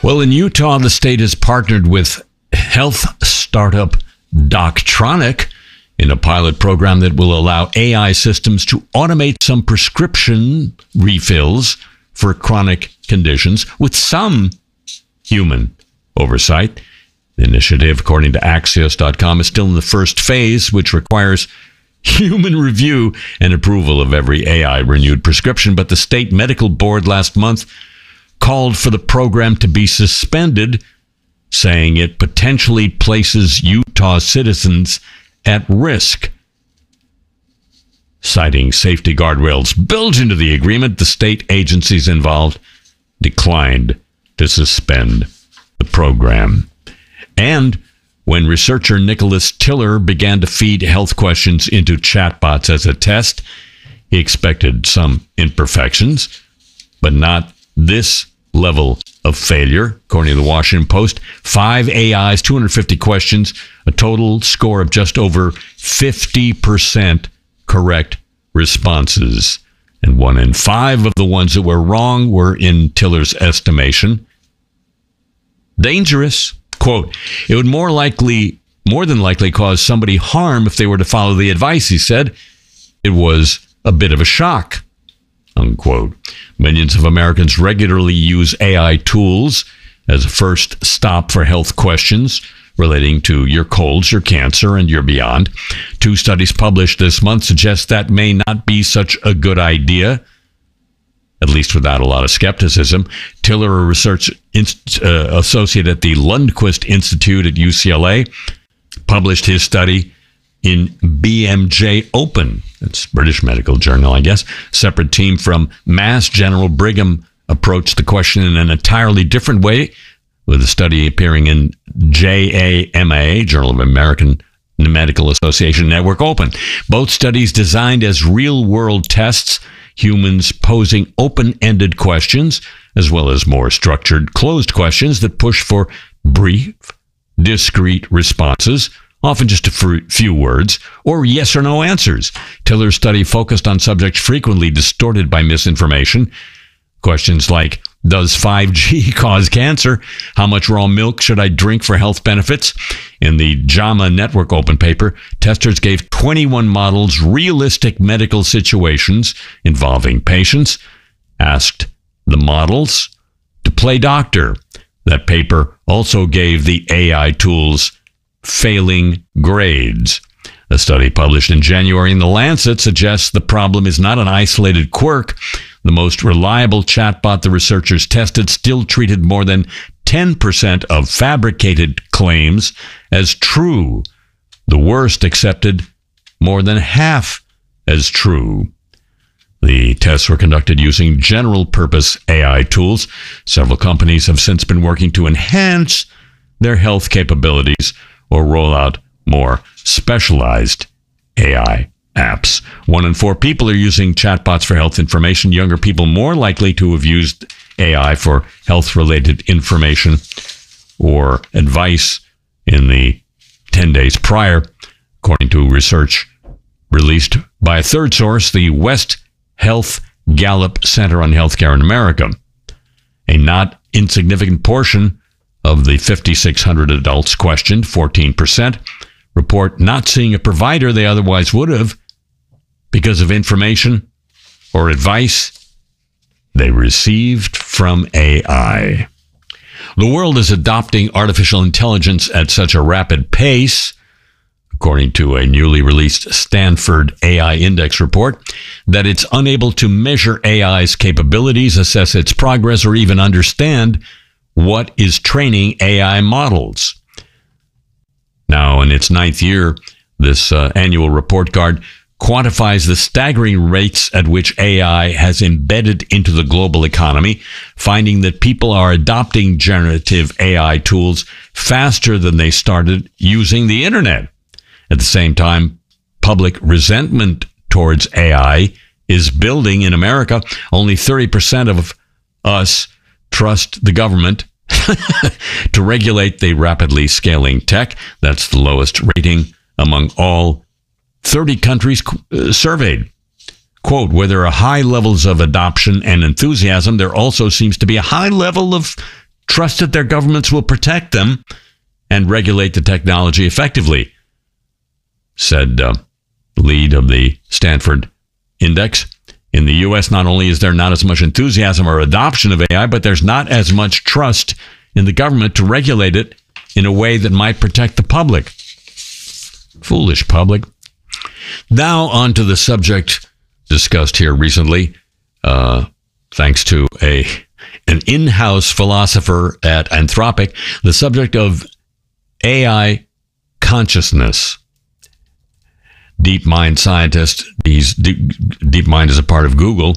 Well, in Utah, the state has partnered with health startup Doctronic in a pilot program that will allow AI systems to automate some prescription refills for chronic conditions with some human oversight. The initiative, according to Axios.com, is still in the first phase, which requires human review and approval of every AI-renewed prescription. But the state medical board last month called for the program to be suspended, saying it potentially places Utah citizens at risk. Citing safety guardrails built into the agreement, the state agencies involved declined to suspend the program. And when researcher Nicholas Tiller began to feed health questions into chatbots as a test, he expected some imperfections, but not this level of failure. According to the Washington Post, 5 AIs, 250 questions, a total score of just over 50% correct responses. And 1 in 5 of the ones that were wrong were, in Tiller's estimation, dangerous. Quote, it would more than likely cause somebody harm if they were to follow the advice, he said. It was a bit of a shock, unquote. Millions of Americans regularly use AI tools as a first stop for health questions relating to your colds, your cancer, and your beyond. 2 studies published this month suggest that may not be such a good idea, at least without a lot of skepticism. Tiller, a research associate at the Lundquist Institute at UCLA, published his study in BMJ Open. That's British Medical Journal, I guess. Separate team from Mass General Brigham approached the question in an entirely different way, with the study appearing in JAMA, Journal of American Medical Association Network Open. Both studies designed as real-world tests, humans posing open-ended questions, as well as more structured, closed questions that push for brief, discrete responses, often just a few words, or yes or no answers. Tiller's study focused on subjects frequently distorted by misinformation. Questions like, does 5G cause cancer? How much raw milk should I drink for health benefits? In the JAMA Network Open paper, testers gave 21 models realistic medical situations involving patients, asked the models to play doctor. That paper also gave the AI tools failing grades. A study published in January in The Lancet suggests the problem is not an isolated quirk. The most reliable chatbot the researchers tested still treated more than 10% of fabricated claims as true. The worst accepted more than half as true. The tests were conducted using general-purpose AI tools. Several companies have since been working to enhance their health capabilities or roll out more specialized AI apps. 1 in 4 people are using chatbots for health information. Younger people more likely to have used AI for health-related information or advice in the 10 days prior, according to research released by a third source, the West Health Gallup Center on Healthcare in America. A not insignificant portion of the 5,600 adults questioned, 14%, report not seeing a provider they otherwise would have because of information or advice they received from AI. The world is adopting artificial intelligence at such a rapid pace, according to a newly released Stanford AI Index report, that it's unable to measure AI's capabilities, assess its progress, or even understand what is training AI models. Now, in its 9th year, this annual report card quantifies the staggering rates at which AI has embedded into the global economy, finding that people are adopting generative AI tools faster than they started using the internet. At the same time, public resentment towards AI is building in America. Only 30% of us trust the government to regulate the rapidly scaling tech. That's the lowest rating among all 30 countries surveyed. Quote, where there are high levels of adoption and enthusiasm, there also seems to be a high level of trust that their governments will protect them and regulate the technology effectively, said lead of the Stanford Index. In the U.S., not only is there not as much enthusiasm or adoption of AI, but there's not as much trust in the government to regulate it in a way that might protect the public. Foolish public. Now on to the subject discussed here recently, thanks to an in-house philosopher at Anthropic, the subject of AI consciousness. DeepMind scientist, DeepMind is a part of Google,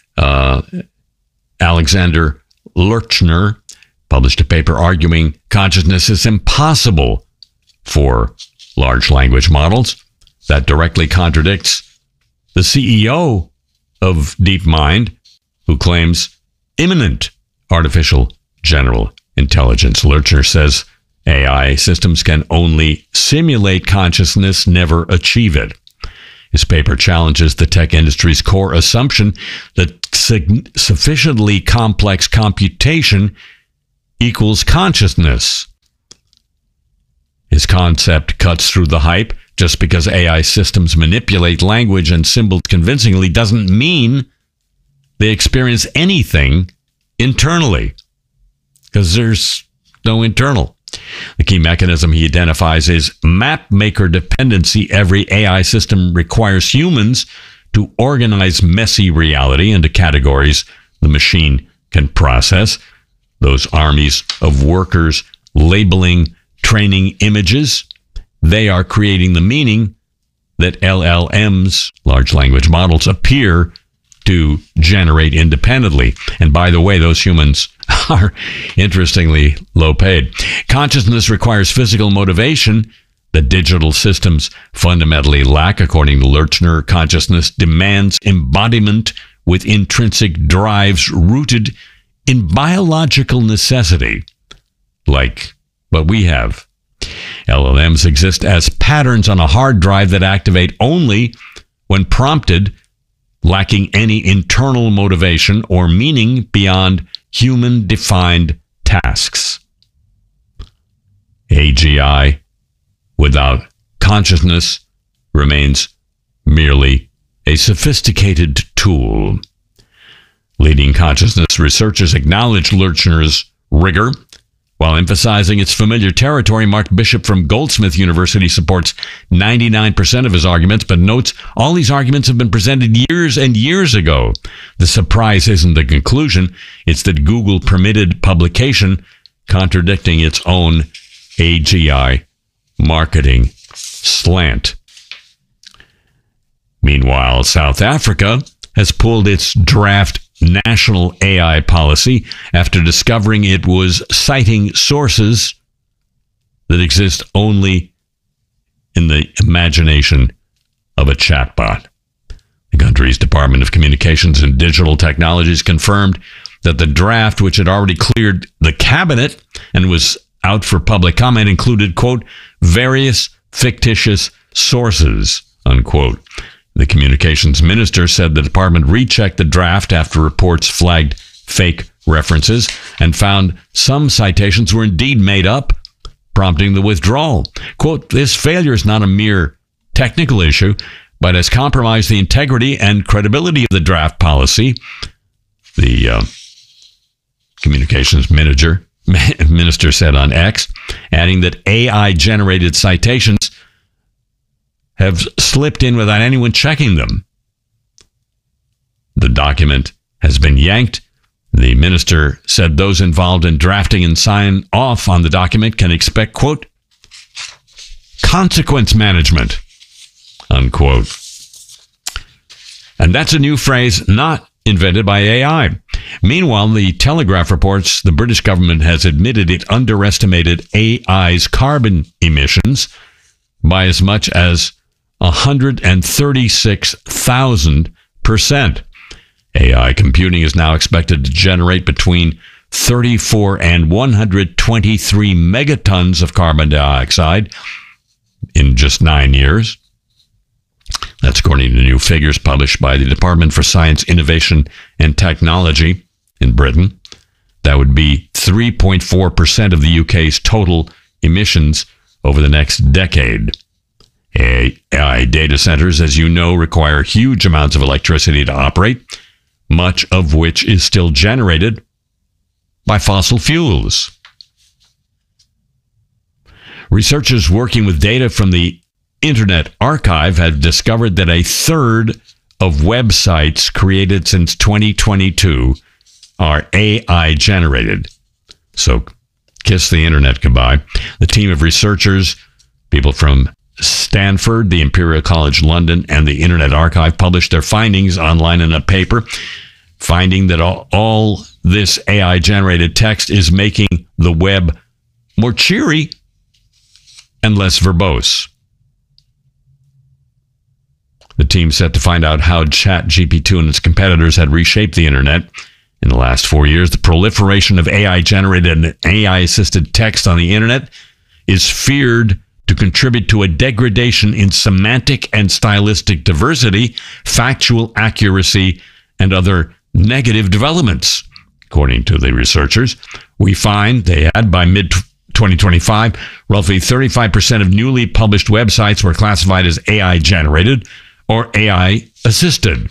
Alexander Lurchner, published a paper arguing consciousness is impossible for large language models. That directly contradicts the CEO of DeepMind, who claims imminent artificial general intelligence. Lurchner says AI systems can only simulate consciousness, never achieve it. His paper challenges the tech industry's core assumption that sufficiently complex computation equals consciousness. His concept cuts through the hype. Just because AI systems manipulate language and symbols convincingly doesn't mean they experience anything internally, because there's no internal. The key mechanism he identifies is map maker dependency. Every AI system requires humans to organize messy reality into categories the machine can process. Those armies of workers labeling, training images, they are creating the meaning that LLMs, large language models, appear to generate independently. And by the way, those humans are interestingly low paid. Consciousness requires physical motivation that digital systems fundamentally lack. According to Lurchner, consciousness demands embodiment with intrinsic drives rooted in biological necessity, like what we have. LLMs exist as patterns on a hard drive that activate only when prompted, lacking any internal motivation or meaning beyond human-defined tasks. AGI without consciousness remains merely a sophisticated tool. Leading consciousness researchers acknowledge Lurchner's rigor, while emphasizing its familiar territory. Mark Bishop from Goldsmith University supports 99% of his arguments, but notes all these arguments have been presented years and years ago. The surprise isn't the conclusion, it's that Google permitted publication, contradicting its own AGI marketing slant. Meanwhile, South Africa has pulled its draft national AI policy after discovering it was citing sources that exist only in the imagination of a chatbot. The country's Department of Communications and Digital Technologies confirmed that the draft, which had already cleared the cabinet and was out for public comment, included, quote, various fictitious sources, unquote. The communications minister said the department rechecked the draft after reports flagged fake references and found some citations were indeed made up, prompting the withdrawal. Quote, this failure is not a mere technical issue, but has compromised the integrity and credibility of the draft policy, the communications minister said on X, adding that AI-generated citations have slipped in without anyone checking them. The document has been yanked. The minister said those involved in drafting and sign off on the document can expect, quote, consequence management, unquote. And that's a new phrase not invented by AI. Meanwhile, the Telegraph reports the British government has admitted it underestimated AI's carbon emissions by as much as 136,000%. AI computing is now expected to generate between 34 and 123 megatons of carbon dioxide in just 9 years. That's according to new figures published by the Department for Science, Innovation and Technology in Britain. That would be 3.4% of the UK's total emissions over the next decade. AI data centers, as you know, require huge amounts of electricity to operate, much of which is still generated by fossil fuels. Researchers working with data from the Internet Archive have discovered that a third of websites created since 2022 are AI generated. So kiss the internet goodbye. The team of researchers, people from Stanford, the Imperial College London, and the Internet Archive, published their findings online in a paper, finding that all this AI-generated text is making the web more cheery and less verbose. The team set to find out how ChatGPT and its competitors had reshaped the internet. In the last 4 years, the proliferation of AI-generated and AI-assisted text on the internet is feared to contribute to a degradation in semantic and stylistic diversity, factual accuracy, and other negative developments. According to the researchers, we find they had by mid-2025, roughly 35% of newly published websites were classified as AI-generated or AI-assisted,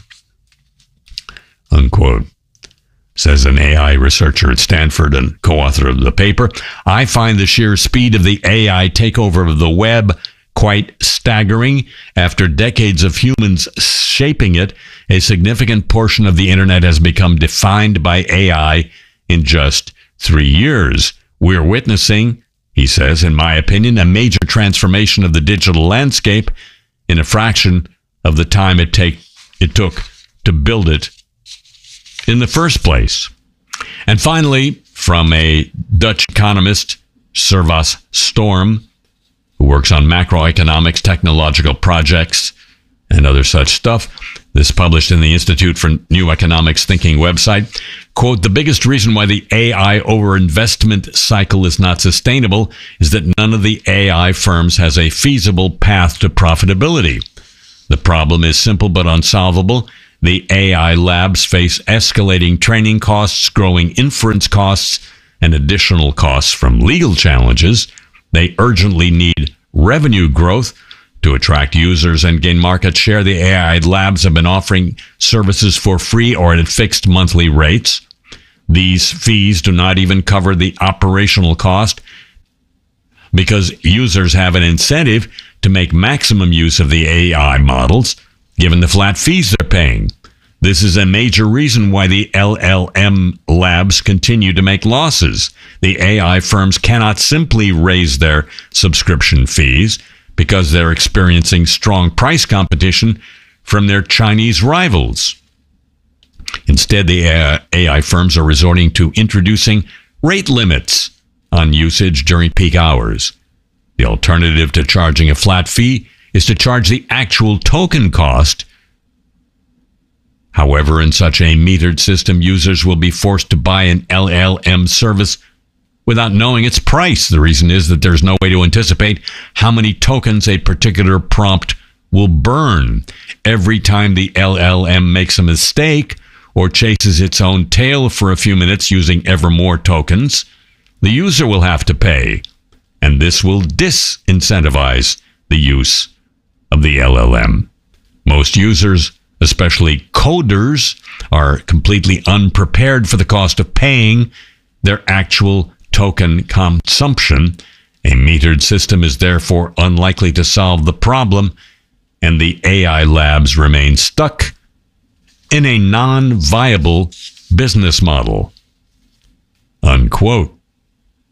unquote. Says an AI researcher at Stanford and co-author of the paper. I find the sheer speed of the AI takeover of the web quite staggering. After decades of humans shaping it, a significant portion of the internet has become defined by AI in just 3 years. We're witnessing, he says, in my opinion, a major transformation of the digital landscape in a fraction of the time it took to build it in the first place. And finally, from a Dutch economist, Servas Storm, who works on macroeconomics, technological projects, and other such stuff. This published in the Institute for New Economics Thinking website. Quote, the biggest reason why the AI overinvestment cycle is not sustainable is that none of the AI firms has a feasible path to profitability. The problem is simple but unsolvable. The AI labs face escalating training costs, growing inference costs, and additional costs from legal challenges. They urgently need revenue growth to attract users and gain market share. The AI labs have been offering services for free or at fixed monthly rates. These fees do not even cover the operational cost because users have an incentive to make maximum use of the AI models, given the flat fees they're paying. This is a major reason why the LLM labs continue to make losses. The AI firms cannot simply raise their subscription fees because they're experiencing strong price competition from their Chinese rivals. Instead, the AI firms are resorting to introducing rate limits on usage during peak hours. The alternative to charging a flat fee is to charge the actual token cost. However, in such a metered system, users will be forced to buy an LLM service without knowing its price. The reason is that there's no way to anticipate how many tokens a particular prompt will burn. Every time the LLM makes a mistake or chases its own tail for a few minutes using ever more tokens, the user will have to pay, and this will disincentivize the use of the LLM. Most users, especially coders, are completely unprepared for the cost of paying their actual token consumption. A metered system is therefore unlikely to solve the problem, and the AI labs remain stuck in a non-viable business model, unquote.